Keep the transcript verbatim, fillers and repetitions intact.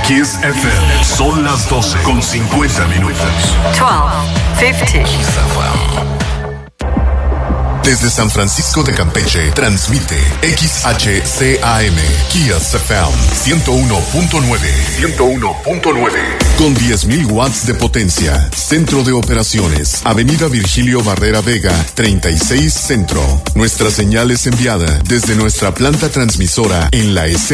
Kiss F M. Son las doce con cincuenta minutos. doce cincuenta. Desde San Francisco de Campeche, transmite X H C A M, Kiss F M, ciento uno punto nueve. ciento uno punto nueve. Con diez mil watts de potencia. Centro de operaciones. Avenida Virgilio Barrera Vega, treinta y seis Centro. Nuestra señal es enviada desde nuestra planta transmisora en la S.